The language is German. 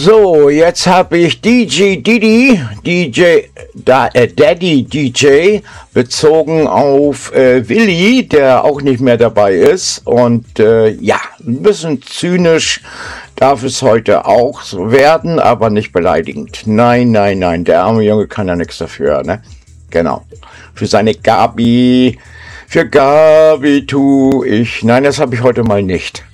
So, jetzt habe ich Daddy DJ bezogen auf Willi, der auch nicht mehr dabei ist. Und ja, ein bisschen zynisch darf es heute auch so werden, aber nicht beleidigend. Nein, der arme Junge kann ja nichts dafür, ne? Genau. Für seine Gabi, für Gabi tu ich. Nein, das habe ich heute mal nicht.